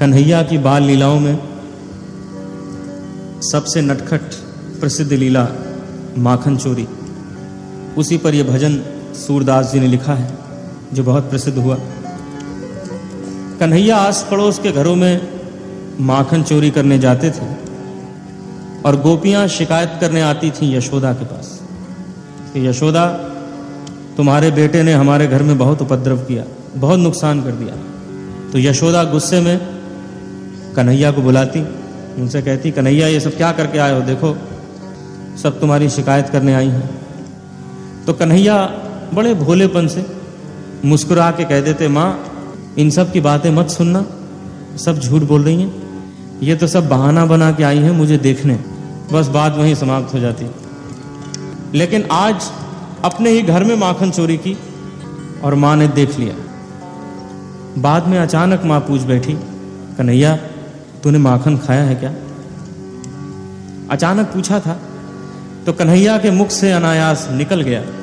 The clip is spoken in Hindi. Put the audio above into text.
कन्हैया की बाल लीलाओं में सबसे नटखट प्रसिद्ध लीला माखन चोरी, उसी पर यह भजन सूरदास जी ने लिखा है जो बहुत प्रसिद्ध हुआ। कन्हैया आस पड़ोस के घरों में माखन चोरी करने जाते थे और गोपियां शिकायत करने आती थीं यशोदा के पास कि यशोदा, तुम्हारे बेटे ने हमारे घर में बहुत उपद्रव किया, बहुत नुकसान कर दिया। तो यशोदा गुस्से में कन्हैया को बुलाती, उनसे कहती, कन्हैया ये सब क्या करके आए हो, देखो सब तुम्हारी शिकायत करने आई हैं। तो कन्हैया बड़े भोलेपन से मुस्कुरा के कह देते, माँ इन सब की बातें मत सुनना, सब झूठ बोल रही हैं, ये तो सब बहाना बना के आई हैं मुझे देखने। बस बात वहीं समाप्त हो जाती। लेकिन आज अपने ही घर में माखन चोरी की और माँ ने देख लिया। बाद में अचानक माँ पूछ बैठी, कन्हैया तूने माखन खाया है क्या? अचानक पूछा था तो कन्हैया के मुख से अनायास निकल गया,